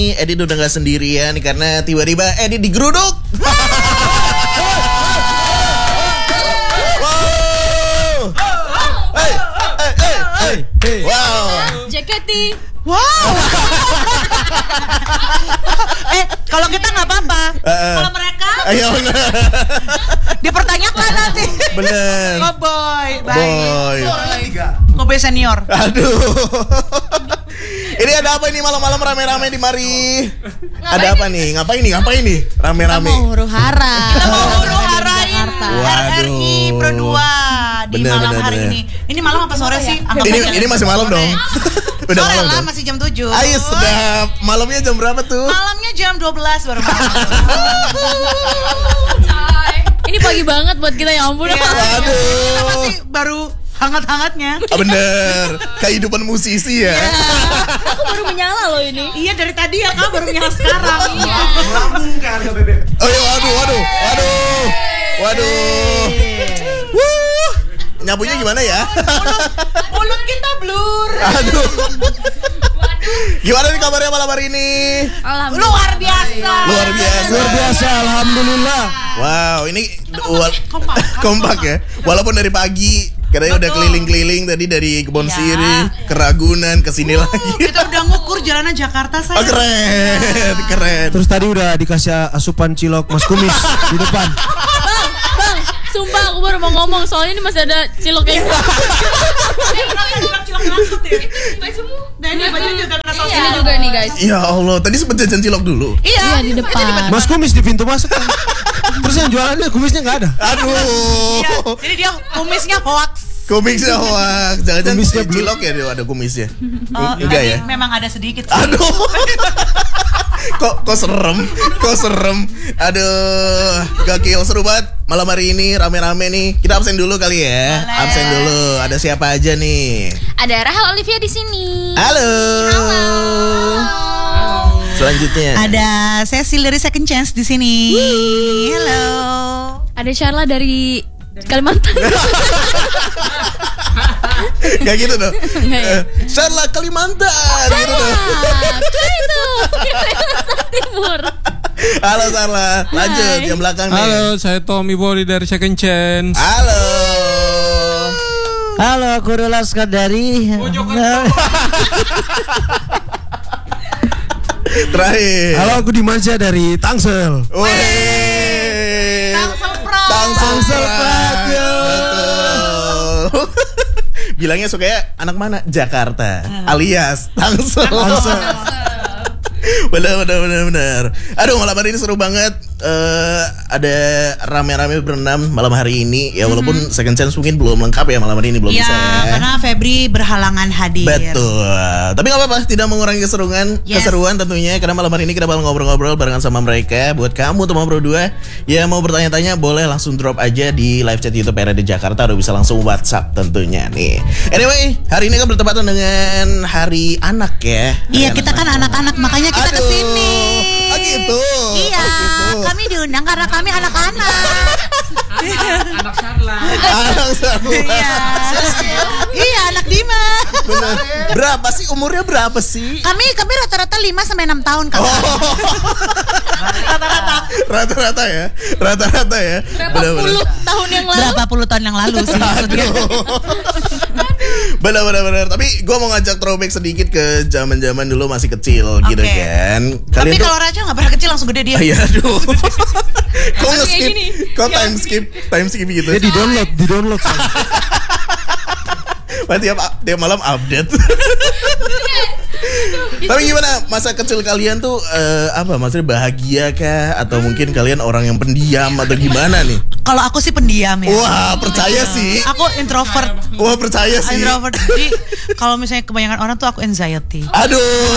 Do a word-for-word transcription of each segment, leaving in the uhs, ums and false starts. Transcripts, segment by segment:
Edit udah gak sendirian karena tiba-tiba Edit digeruduk. Wow. Hey, hey, hey, hey, hey. Wow. Jaketi. Wow. eh, kalau kita nggak apa-apa. Uh, kalau mereka, ayo dipertanyakan nanti. Bener. Oh boy, baik. Kobe senior. Aduh. Ini ada apa ini malam-malam rame-rame di mari? Ada apa nih? Ngapain nih? Ngapain nih? Rame-rame. Kita mau huru-hara. Kita mau huru-harain R R I Pro dua di bener, malam bener, hari bener. ini. Ini malam apa sore sih? Anggap Ini aja. ini masih malam dong. Udah Sore malam lah, dong. masih jam tujuh. Ayo sedap. Malamnya jam berapa tuh? Malamnya jam dua belas baru malam. Ini pagi banget buat kita, ya ampun. Ya, Aduh. kita masih baru hangat-hangatnya. Ah, bener. Kehidupan musisi ya. Aku baru menyala loh ini. Iya, dari tadi ya Kak, baru menyala sekarang. Melambung ke harga B B M. Oh iya, waduh, waduh, waduh, waduh. Wuh, nyapunya gimana ya? Mulut kita blur. Aduh. Gimana nih kabarnya malam hari ini? Luar biasa. Luar biasa. Luar biasa, alhamdulillah. Wow, ini wal- kompak, kompak ya. Walaupun dari pagi katanya udah keliling-keliling tadi dari Kebon Ya. Sirih ke Ragunan ke sini Uh, lagi. Kita udah ngukur jalanan Jakarta Oh, saya. keren, keren. Terus tadi udah dikasih asupan cilok Mas Kumis di depan. Bang, bang, sumpah aku baru mau ngomong soalnya ini masih ada cilok kayak gitu. Nah, ini baju juga kena saus Ini ini juga nih guys. Ya Allah, tadi sempet jajan cilok dulu. Iya, Iya, di depan. Mas Kumis di pintu masuk kan. Terus yang jualannya kumisnya nggak ada. Aduh. Iya, jadi dia kumisnya hoax. Kumisnya hoax. Jangan-jangan Kumisnya blue. cilok ya dia ada kumisnya. Oh, Enggak tapi ya? memang ada sedikit sih. Aduh. kok kok serem, kok serem. Aduh, gokil seru banget malam hari ini rame-rame nih. Kita absen dulu kali ya. Boleh. Absen dulu. Ada siapa aja nih? Ada Rahel Olivia di sini. Halo. Selanjutnya. Ada Cecil dari Second Chance di sini. Halo. Ada Sharla dari Kalimantan. Gak gitu dong. Nggak ya? Eh, Sharla Kalimantan gitu dong. Itu itu. Kalimantan Timur. Halo Sharla. Lanjut Hai. yang belakang nih. Halo, saya Tommy Bori dari Second Chance. Halo. Halo, aku Rula Skadari. Terakhir. Halo, aku Dimanja dari Tangsel. Wih. Tangsel Pride. Tangsel Tangsel Pride. Pride, yo. Betul. Bilangnya sukanya anak mana? Jakarta. Alias Tangsel. Tangsel. Bener bener bener bener. Aduh malam hari ini seru banget. Uh, ada rame-rame berenam malam hari ini. Ya walaupun mm-hmm. Second Chance mungkin belum lengkap ya malam hari ini belum Iya, bisa ya. karena Febri berhalangan hadir. Betul. Tapi nggak apa-apa, tidak mengurangi keseruan, Yes. keseruan tentunya. Karena malam hari ini kita bakal ngobrol-ngobrol barengan sama mereka. Buat kamu teman Pro dua yang mau bertanya-tanya boleh langsung drop aja di live chat YouTube R R I Jakarta. Udah bisa langsung WhatsApp tentunya nih. Anyway, hari ini kan bertepatan dengan Hari Anak ya. Iya, Hari kita kan anak-anak, makanya kita Aduh. kesini. Oh gitu. Iya, Oh, gitu. kami diundang karena kami anak-anak. Anak Sarla. Anak Sarla. Iya, iya anak Dima. Bener. Berapa sih umurnya berapa sih? Kami kami rata-rata lima sampai enam tahun kan. Oh. Rata-rata. Rata-rata ya. Rata-rata ya. Berapa Bener-bener. puluh tahun yang lalu? Berapa puluh tahun yang lalu sih maksudnya. Benar-benar. Tapi gue mau ngajak throwback sedikit ke zaman-zaman dulu masih kecil gitu Oke. kan. Tapi tuh- kalau Raja nggak pernah kecil langsung gede dia. Ah, iya, aduh. Kok Kayak nge-skip? gini. Kok time skip? Time skip gitu. Dia di download, di download. Wah, tiap, tiap malam update. Tapi gimana masa kecil kalian tuh eh, apa maksudnya bahagia kah atau mungkin kalian orang yang pendiam atau gimana nih? Kalau aku sih pendiam ya. Wah, percaya sih. Aku introvert. Wah, percaya sih. Introvert. Jadi kalau misalnya kebanyakan orang tuh aku anxiety. Aduh.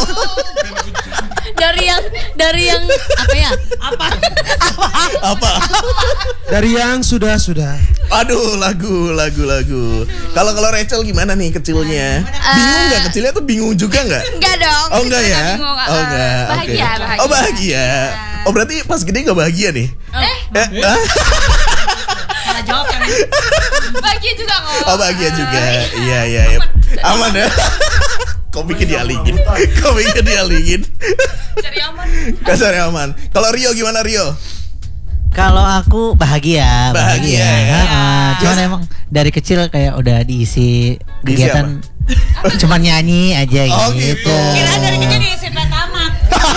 Dari yang dari yang apa ya? Apa? Apa? Dari yang sudah-sudah. Aduh, lagu, lagu, lagu. Kalau kalau Rachel gimana nih kecilnya? Bingung nggak kecilnya tuh bingung juga nggak? Enggak dong. Oh enggak ya? Bingung, Oh uh, enggak. Oke. Bahagia, bahagia. Oh bahagia. Oh berarti pas gede nggak bahagia nih? Eh, Eh, ah? Salah jawab kan. bahagia juga kok. Oh bahagia juga. Iya iya. iya. Aman ya. Komiknya dialingin. Komiknya dialingin. Cari aman. Gak cari aman. Kalau Rio gimana Rio? Kalau aku bahagia, Bahagia, bahagia. ya. Ah, cuman emang dari kecil kayak udah diisi kegiatan cuman nyanyi aja Oh, gitu. gitu. Kira dari kecil diisi pertamax.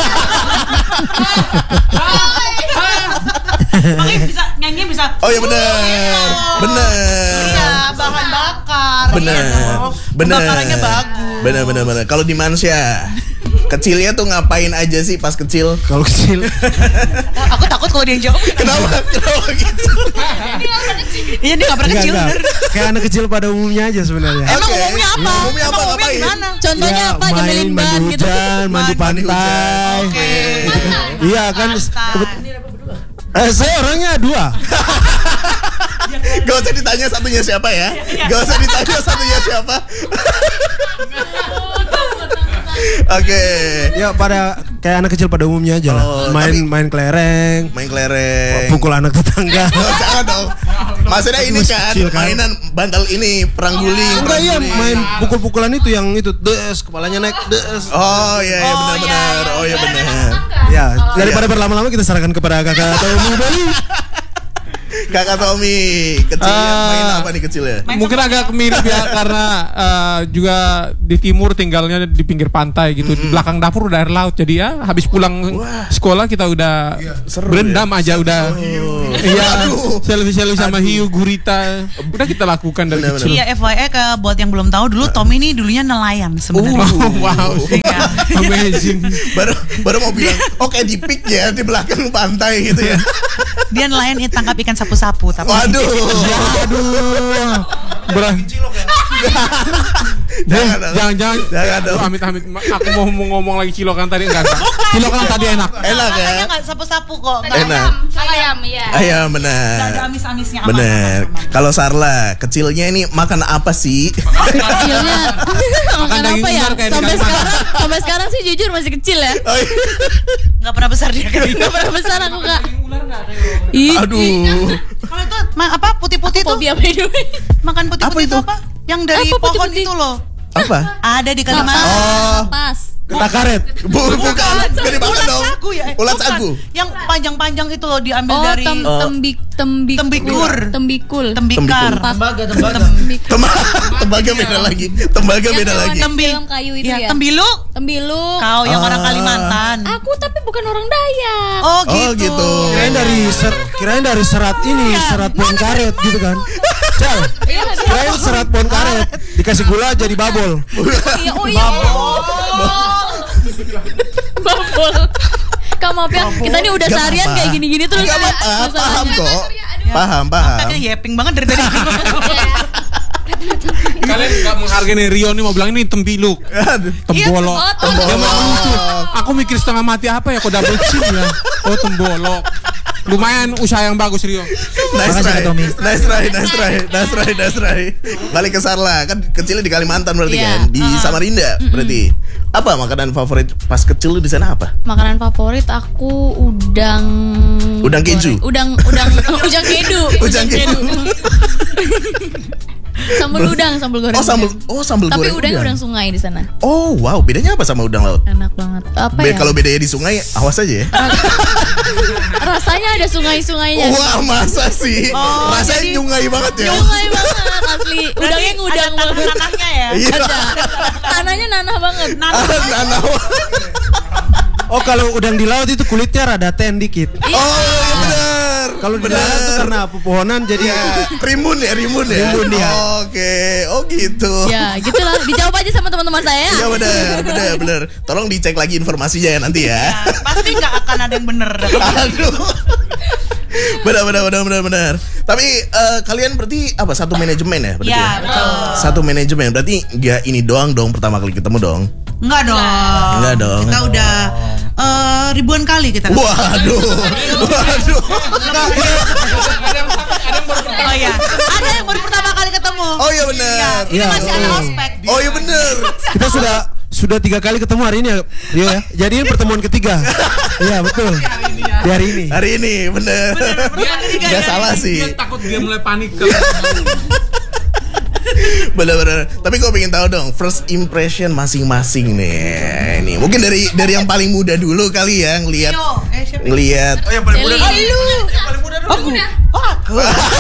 Makanya bisa nyanyi bisa. Oh iya bener. Bener. Iya, bahan bakar. Bener. Iya dong. Bener. Bakarannya bagus. Bener bener bener. Kalau di Mansya kecilnya tuh ngapain aja sih pas kecil? Kalau kecil Aku takut kalau dia yang jawab. Kenapa? Kenapa gitu? Iya dia gak pernah enggak, kecil. enggak. bener. Kayak anak kecil pada umumnya aja sebenarnya. Emang Oke. umumnya apa? Umumnya apa? Emang umumnya Ngapain? gimana? Contohnya Ya, apa? main Nyebelin mandi ban gitu. hujan, mandi Mandi pantai. Oke. Iya kan. Pantai. Eh, saya orangnya dua. Gak usah ditanya satunya siapa ya. Gak usah ditanya satunya siapa. Oke. Ya pada kayak anak kecil pada umumnya aja lah. Oh, main tapi- main kelereng, Main kelereng. pukul anak tetangga. Oh, jangan dong. Maksudnya ini Masih kan, kecil kan? mainan bantal ini perang guling. Enggak perang iya guling. main pukul-pukulan itu yang itu des kepalanya naik des. Oh iya iya Oh, benar-benar. iya, Oh iya iya. benar. Ya, daripada berlama-lama kita serahkan kepada kakak atau Umi Bali. Kakak Tommy, kecilnya Ah. main apa nih kecilnya? Mungkin agak mirip ya karena eh, juga di timur tinggalnya di pinggir pantai gitu. Di belakang dapur udah air laut. Jadi ya habis pulang sekolah kita udah seru berendam aja udah. Iya, Aduh. selfie-selfie sama hiu, gurita. Udah kita lakukan dari Benar-benar. kecil. Iya F Y I ke buat yang belum tahu dulu Tommy ini dulunya nelayan sebenarnya. Oh, wow. Iya. Amazing. Baru baru mau bilang, oke di pik ya di belakang pantai gitu ya. Dia nelayan tangkap ikan sapu-sapu tapi Waduh. Aduh. Ber- Jangan dong. jangan jangan Jangan dong. Aduh, amit amit aku mau, mau ngomong lagi cilokan tadi enggak, enggak. Cilokan tadi enak. Enak ya. Katanya nggak sapu-sapu kok. Nggak Enak. Ayam, iya. Ayam nggak ada benar. amis-amisnya. aman, Bener. aman, aman. Kalau Sarla, kecilnya ini makan apa sih? Kecilnya makan daging apa ya? ular kayak di Sampai Kalimantan. sekarang, sampai sekarang sih jujur masih kecil ya. Oh, iya. Nggak pernah besar dia kali. Gak pernah besar aku kak. Ih, Aduh. Kalau itu ma- apa putih-putih itu? Fobia by the way. Makan Apa putih-putih itu? itu apa? Yang dari Apa pohon putih-putih? itu loh. Apa? Ada di Kalimantan. Oh. Pas. Kena karet. Bu, bukan. Jadi makan Ulat dong. sagu ya? Eh, Ulat bukan. sagu. Yang panjang-panjang itu loh diambil Oh, dari tem tembik tembik Tembikur. tembikul. tembikar. Tembikul. Tembikul. Tembaga, tembaga beda lagi. Tembaga Yang beda hewan lagi. Tembil film kayu itu Ya, ya. tembiluk. Tembiluk. Kau yang Ah. orang Kalimantan. Aku tapi bukan orang Dayak. Oh Oh, gitu. gitu. Kirain dari ser, kirain dari serat ini, serat pohon karet gitu kan. Cal, Iya, kirain serat pohon karet dikasih gula jadi babol. iya, oh iya. Babol. Kak maaf ya, kita ini udah Gak seharian apa-apa. kayak gini-gini terus Gak ya. apa-apa, paham masalahnya. kok. Paham, paham. Kayaknya yeping banget dari tadi. Kalian nggak menghargai nih, Rio nih mau bilang ini tembiluk. Aduh. Tembolok. Oh, Dia tembolok. malah lucu. Aku mikir setengah mati apa ya kok double chin ya. Oh tembolok. Lumayan usaha yang bagus Rio. Nice Makasih, try. Kak Tommy. Nice try, nice try, nice try, nice try. Balik ke Sarla, kan kecilnya di Kalimantan berarti Iya. kan, di Samarinda berarti. Apa makanan favorit pas kecil lu di sana apa? Makanan favorit aku udang Udang keju? Udang udang udang kedu. Udang kedu. Sambal udang, sambal goreng. Oh sambal, udang. oh sambal Tapi goreng udang udang sungai di sana. Oh wow, bedanya apa sama udang laut? Enak banget. Apa Be- ya? Kalau bedanya di sungai, awas aja ya. Rasanya ada sungai-sungainya. Wah masa sih? Oh, Rasanya jadi- nyungai banget ya. Sungai banget asli. Udangnya ngudang ada banget. tanah-tanahnya ya. Iya. Ada. Tanahnya nanah banget. Nanah. Ah, nanah. Oh kalau udang di laut itu kulitnya rada ten dikit. Oh iya benar. Kalau di Benar. darat tuh karena pepohonan jadi Ya, rimbun ya, rimbun ya. Rimbun, ya. Oke, oh gitu. Ya, gitulah. Dijawab aja sama teman-teman saya. Iya benar, benar, benar. Tolong dicek lagi informasinya ya nanti ya. Ya, pasti nggak akan ada yang bener. Aduh. Benar, benar, benar, benar, benar. Tapi eh, kalian berarti apa? Satu manajemen ya? Berarti Ya, ya? betul. Satu manajemen. Berarti nggak ini doang dong pertama kali ketemu dong. Enggak dong. Enggak dong. Kita udah eh, ribuan kali kita. Waduh. Waduh. Oh ya, ada yang baru pertama kali ketemu. Oh iya benar. Ini Iya, masih ada oh. ospek. Oh iya benar. kita sudah sudah tiga kali ketemu hari ini ya Rio ya. Jadi ini pertemuan ketiga. Iya betul. Di hari ini. Hari ini benar. Pertemuan ketiga Gak ya. salah sih. Dia takut dia mulai panik. Bener-bener. Tapi gue pengen tahu dong first impression masing-masing nih. Ini mungkin dari dari yang paling muda dulu kali ya ngelihat Yo, eh, siapa? ngelihat. Oh yang paling muda. Eli. Yang paling muda dulu. Aku. Oh, aku.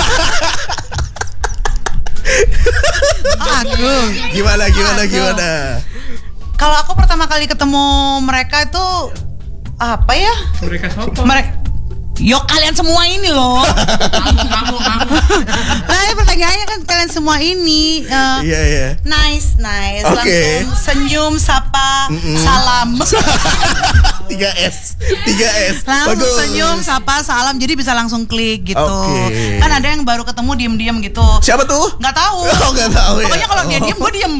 aku. Gimana gimana gimana? Kalau aku pertama kali ketemu mereka itu apa ya? Mereka siapa? Mereka Yo kalian semua ini loh. Kamu, kamu, kamu. Nah, pertanyaannya kan kalian semua ini uh, Iya iya. nice, nice. Oke. Langsung senyum, sapa, salam. tiga S tiga S. Langsung Bagus. senyum, sapa, salam. Jadi bisa langsung klik gitu. Oke. Kan ada yang baru ketemu diem-diem gitu. Siapa tuh? Nggak tahu. Oh, nggak tahu ya. Pokoknya kalau dia Oh. diem, gue diem.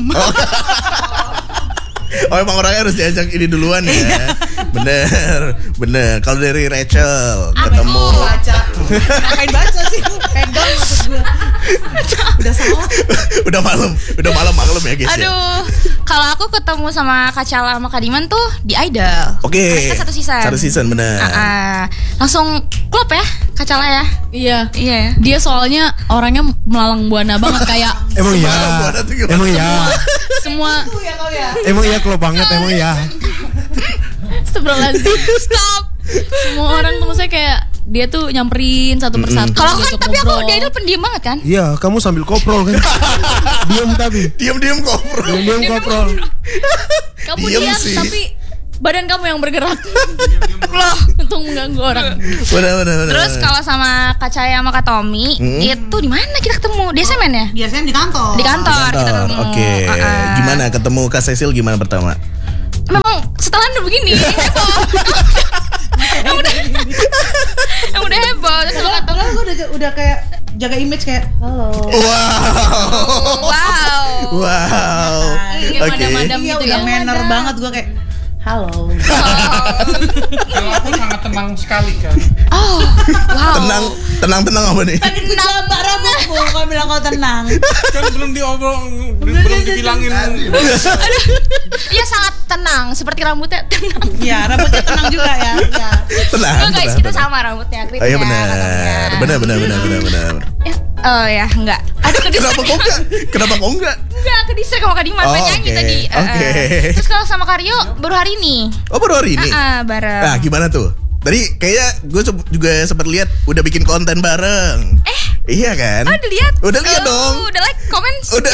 Oh emang orangnya harus diajak ini duluan ya. Bener, bener. Kalau dari Rachel ketemu. Baca. Ngapain baca sih? Pegang maksud gue. Udah salah. Udah malam, udah malam malam ya guys ya. Aduh, kalau aku ketemu sama Kak Cala sama Kak Diman tuh di Idol. Oke. Mereka satu season. Satu season bener. Ah, ah. Langsung klop ya Kak Cala ya. Iya. Iya ya. Dia soalnya orangnya melalang buana banget kayak Emang iya. Semalam buat itu gimana? Emang iya. semua Emang iya kalau banget emang iya. Astagfirullahaladzim. Stop. Semua orang tuh maksudnya kayak dia tuh nyamperin satu persatu. Kalau aku kan diajak tapi aku ngobrol. di Idol pendiam banget kan. Iya, kamu sambil koprol kan. Diam tapi. Diam-diam koprol. Diam-diam koprol. Kamu Diem diam sih. tapi badan kamu yang bergerak. Loh, untuk mengganggu orang. Bener bener bener. Terus kalau sama Kak Caya sama Kak Tommy Hmm. itu di mana kita ketemu? Di S M N ya? Biasanya di kantor. Di kantor, kita Kantor. ketemu. Oke. Ah, ah. Gimana ketemu Kak Cecil gimana pertama? Memang setelan udah begini heboh. Yang udah Yang udah heboh. Terus kalau kata Padahal gue udah udah kayak jaga image kayak halo. Wow. wow. Wow. Kayak Oke. madam-madam Iya gitu udah ya. manner banget gue kayak halo. Kalau aku sangat tenang sekali kan. Oh, wow. Tenang, tenang, tenang apa nih? Tenang Mbak rambutmu, kau bilang kau tenang. Kan belum diobrol, belum dibilangin. Iya sangat tenang, seperti rambutnya tenang. Iya, rambutnya tenang juga ya. Iya. Tenang. Enggak guys, tenang, kita tenang. sama rambutnya. Oh iya benar. Benar benar benar benar benar. Ya, oh ya, enggak. Aduh, ke Kenapa kok enggak? Kenapa kok enggak? Enggak, ke distrik sama Kak Diman, Oh, main nyanyi oke. tadi. Eh, Oke. eh. Terus kalau sama Karyo baru hari ini. Oh baru hari ini. Ah, ah, bareng. Nah gimana tuh? Tadi kayaknya gue juga sempat lihat udah bikin konten bareng. Eh, Iya kan? oh, udah lihat? Udah lihat Oh, dong. Udah like, komen. Udah.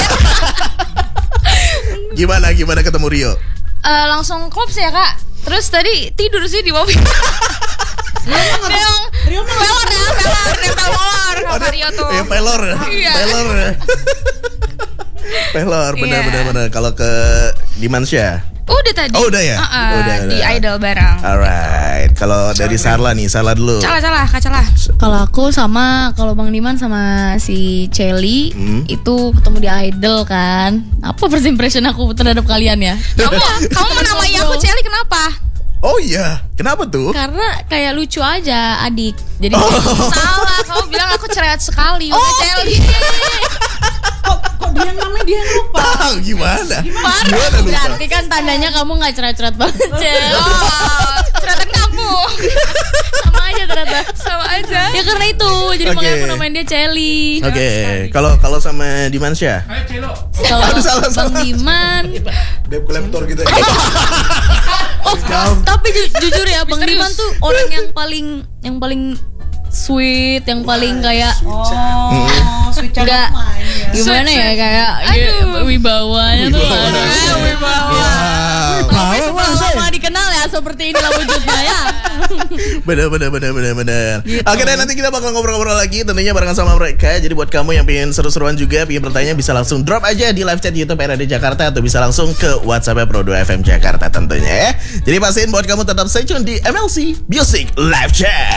Gimana gimana ketemu Rio? Eh, langsung klop sih ya Kak. Terus tadi tidur sih di mobil. Memang Rio mah pelor ya, pelor, nempel molor sama Rio tuh. Eh pelor. Iya. Pelor. Pelor benar Iya. benar benar kalau ke Dimansya. Udah tadi. Oh, udah ya? Ah, ah, Udah, di udah. Idol bareng. Alright. Kalau dari Sarla nih, Sarla dulu. Salah salah, Kak Salah. Kalau aku sama kalau Bang Diman sama si Celi Hmm. itu ketemu di Idol kan. Apa first impression aku terhadap kalian ya? Kamu kamu menamai aku Celi kenapa? Oh iya, kenapa tuh? Karena kayak lucu aja adik. Jadi Salah, kamu bilang aku cerewet sekali. Udah Celi. kok kok dia namanya dia yang lupa. Ah, gimana? Parah. Gimana lupa? berarti kan tandanya kamu nggak cerewet-cerewet banget, Cel. Oh, cerewetan kamu. Sama aja ternyata. Sama aja. Ya karena itu, jadi Oke. makanya aku namain dia Celi. Oke, kalau kalau sama Dimansya? Ayo Celo. Kalau Aduh, salah, Bang salah. Diman, Debt collector gitu. oh tapi ju- jujur ya, Bang Diman tuh orang yang paling yang paling sweet, yang paling kayak Oh, sweet child Enggak. of mine ya. gimana ya kayak Aduh. ya, wibawanya tuh. Wibawa. aduh, wibawa. Sampai setelah dikenal ya seperti inilah wujudnya ya. Bener bener bener bener bener. Gitu. Oke deh, nanti kita bakal ngobrol-ngobrol lagi tentunya barengan sama mereka. Jadi buat kamu yang pengen seru-seruan juga, pengen bertanya bisa langsung drop aja di live chat YouTube R A D Jakarta atau bisa langsung ke WhatsApp Pro dua F M Jakarta tentunya ya. Jadi pastiin buat kamu tetap stay tune di M L C Music Live Chat.